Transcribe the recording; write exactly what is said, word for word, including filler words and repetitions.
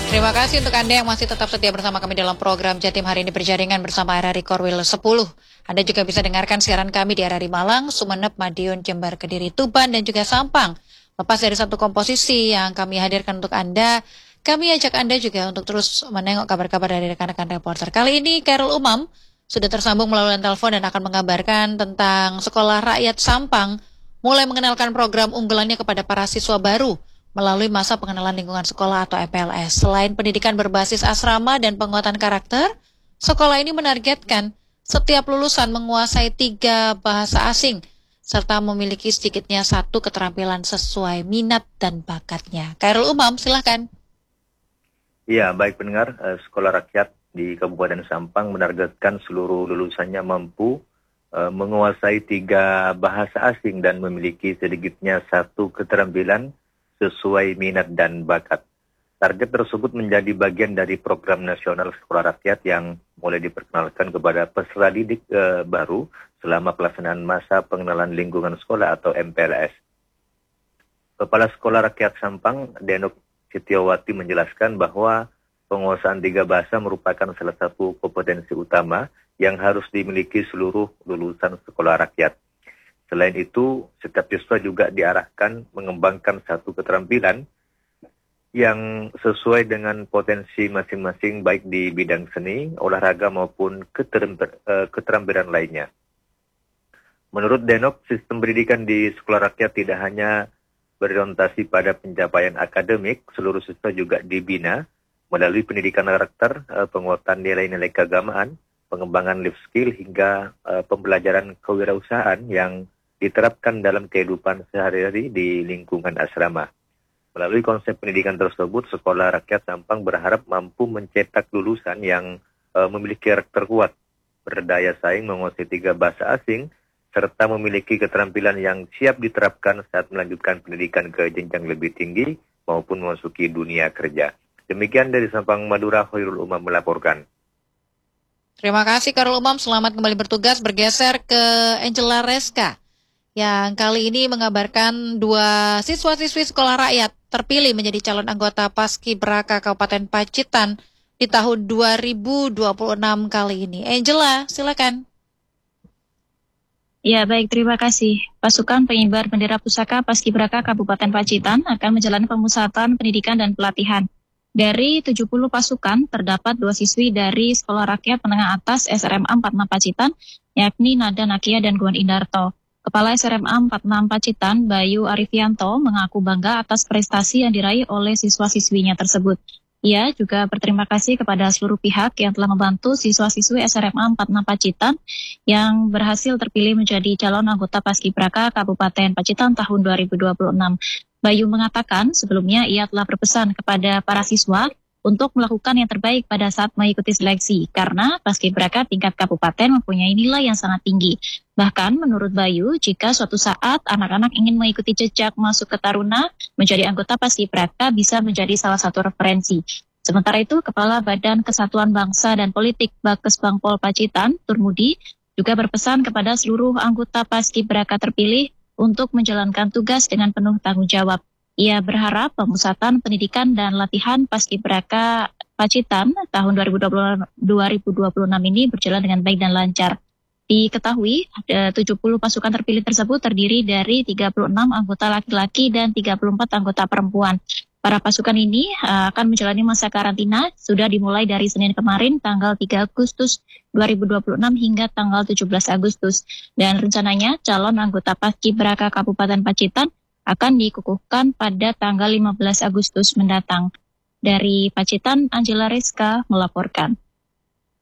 Terima kasih untuk Anda yang masih tetap setia bersama kami dalam program Jatim hari ini berjaringan bersama R R I Korwil sepuluh. Anda juga bisa dengarkan siaran kami di R R I Malang, Sumeneb, Madiun, Jember, Kediri, Tuban, dan juga Sampang. Lepas dari satu komposisi yang kami hadirkan untuk Anda, kami ajak Anda juga untuk terus menengok kabar-kabar dari rekan-rekan reporter. Kali ini Khairul Umam sudah tersambung melalui telepon dan akan mengabarkan tentang Sekolah Rakyat Sampang mulai mengenalkan program unggulannya kepada para siswa baru melalui masa pengenalan lingkungan sekolah atau M P L S. Selain pendidikan berbasis asrama dan penguatan karakter, sekolah ini menargetkan setiap lulusan menguasai tiga bahasa asing, serta memiliki sedikitnya satu keterampilan sesuai minat dan bakatnya. Khairul Umam, silakan. Iya, baik pendengar, Sekolah Rakyat di Kabupaten Sampang menargetkan seluruh lulusannya mampu uh, menguasai tiga bahasa asing dan memiliki sedikitnya satu keterampilan sesuai minat dan bakat. Target tersebut menjadi bagian dari program nasional Sekolah Rakyat yang mulai diperkenalkan kepada peserta didik e, baru selama pelaksanaan masa pengenalan lingkungan sekolah atau M P L S. Kepala Sekolah Rakyat Sampang, Denok Setiawati, menjelaskan bahwa penguasaan tiga bahasa merupakan salah satu kompetensi utama yang harus dimiliki seluruh lulusan sekolah rakyat. Selain itu, setiap siswa juga diarahkan mengembangkan satu keterampilan yang sesuai dengan potensi masing-masing baik di bidang seni, olahraga maupun keterampilan lainnya. Menurut Denok, sistem pendidikan di sekolah rakyat tidak hanya berorientasi pada pencapaian akademik, seluruh siswa juga dibina melalui pendidikan karakter, penguatan nilai-nilai keagamaan, pengembangan life skill hingga pembelajaran kewirausahaan yang diterapkan dalam kehidupan sehari-hari di lingkungan asrama. Melalui konsep pendidikan tersebut, Sekolah Rakyat Sampang berharap mampu mencetak lulusan yang e, memiliki karakter kuat, berdaya saing, menguasai tiga bahasa asing, serta memiliki keterampilan yang siap diterapkan saat melanjutkan pendidikan ke jenjang lebih tinggi maupun memasuki dunia kerja. Demikian dari Sampang, Madura, Khairul Umam melaporkan. Terima kasih Khairul Umam, selamat kembali bertugas. Bergeser ke Angela Reska, yang kali ini mengabarkan dua siswa-siswi sekolah rakyat terpilih menjadi calon anggota Paskibraka Kabupaten Pacitan di tahun dua ribu dua puluh enam kali ini. Angela, silakan. Ya, baik, terima kasih. Pasukan pengibar bendera pusaka Paskibraka Kabupaten Pacitan akan menjalani pemusatan pendidikan dan pelatihan. Dari tujuh puluh pasukan, terdapat dua siswi dari Sekolah Rakyat Menengah Atas S R M A empat puluh enam Pacitan, yakni Nada Nakia dan Guan Indarto. Kepala S R M A empat puluh enam Pacitan, Bayu Arifianto, mengaku bangga atas prestasi yang diraih oleh siswa-siswinya tersebut. Ia juga berterima kasih kepada seluruh pihak yang telah membantu siswa-siswi S R M A empat puluh enam Pacitan yang berhasil terpilih menjadi calon anggota Paskibraka Kabupaten Pacitan tahun dua ribu dua puluh enam. Bayu mengatakan sebelumnya ia telah berpesan kepada para siswa untuk melakukan yang terbaik pada saat mengikuti seleksi, karena Paskibraka tingkat kabupaten mempunyai nilai yang sangat tinggi. Bahkan menurut Bayu, jika suatu saat anak-anak ingin mengikuti jejak masuk ke Taruna, menjadi anggota Paskibraka bisa menjadi salah satu referensi. Sementara itu, Kepala Badan Kesatuan Bangsa dan Politik Bakes Bangpol Pacitan, Turmudi, juga berpesan kepada seluruh anggota Paskibraka terpilih untuk menjalankan tugas dengan penuh tanggung jawab. Ia berharap pemusatan pendidikan dan latihan Paskibraka Pacitan tahun dua ribu dua puluh enam ini berjalan dengan baik dan lancar. Diketahui, tujuh puluh pasukan terpilih tersebut terdiri dari tiga puluh enam anggota laki-laki dan tiga puluh empat anggota perempuan. Para pasukan ini akan menjalani masa karantina, sudah dimulai dari Senin kemarin tanggal tiga Agustus dua ribu dua puluh enam hingga tanggal tujuh belas Agustus. Dan rencananya calon anggota Paskibraka Kabupaten Pacitan akan dikukuhkan pada tanggal lima belas Agustus mendatang. Dari Pacitan, Angela Reska melaporkan.